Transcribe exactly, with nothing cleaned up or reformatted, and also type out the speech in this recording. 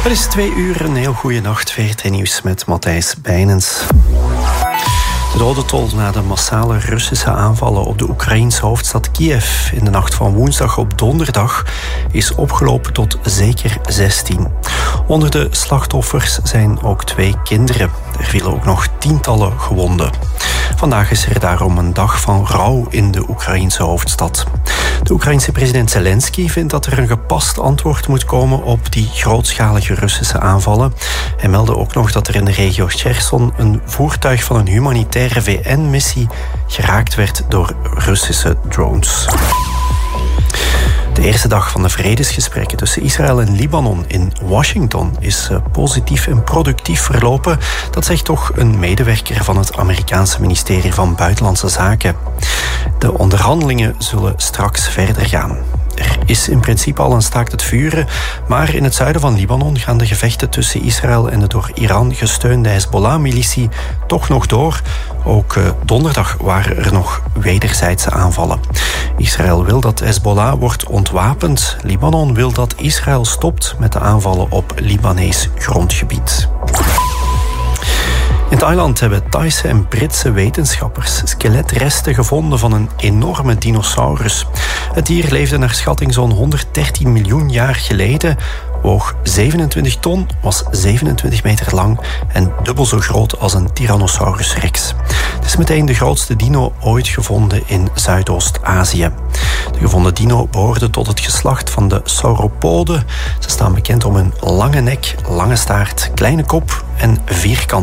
Het is twee uur, een heel goede nacht. V R T Nieuws met Matthijs Bijnens. De dodentol na de massale Russische aanvallen op de Oekraïense hoofdstad Kiev in de nacht van woensdag op donderdag is opgelopen tot zeker zestien. Onder de slachtoffers zijn ook twee kinderen. Er vielen ook nog tientallen gewonden. Vandaag is er daarom een dag van rouw in de Oekraïense hoofdstad. De Oekraïense president Zelensky vindt dat er een gepast antwoord moet komen op die grootschalige Russische aanvallen. Hij meldde ook nog dat er in de regio Cherson een voertuig van een humanitaire V N-missie geraakt werd door Russische drones. De eerste dag van de vredesgesprekken tussen Israël en Libanon in Washington is positief en productief verlopen. Dat zegt toch een medewerker van het Amerikaanse ministerie van Buitenlandse Zaken. De onderhandelingen zullen straks verder gaan. Er is in principe al een staakt het vuren, maar in het zuiden van Libanon gaan de gevechten tussen Israël en de door Iran gesteunde Hezbollah-militie toch nog door. Ook uh, donderdag waren er nog wederzijdse aanvallen. Israël wil dat Hezbollah wordt ontwapend. Libanon wil dat Israël stopt met de aanvallen op Libanees grondgebied. In Thailand hebben Thaise en Britse wetenschappers skeletresten gevonden van een enorme dinosaurus. Het dier leefde naar schatting zo'n honderddertien miljoen jaar geleden, woog zevenentwintig ton, was zevenentwintig meter lang en dubbel zo groot als een Tyrannosaurus rex. Het is meteen de grootste dino ooit gevonden in Zuidoost-Azië. De gevonden dino behoorde tot het geslacht van de sauropoden. Ze staan bekend om hun lange nek, lange staart, kleine kop en vierkant